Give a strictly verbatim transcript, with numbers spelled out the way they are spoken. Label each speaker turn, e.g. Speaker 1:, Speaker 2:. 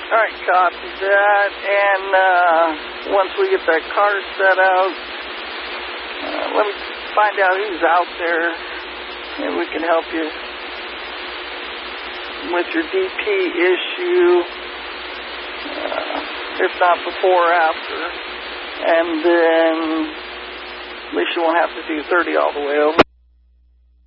Speaker 1: All right, copy that. And uh, once we get that car set out, uh, let me find out who's out there, and we can help you with your D P issue, uh, if not before or after. And then at least you won't have to do thirty all the way over.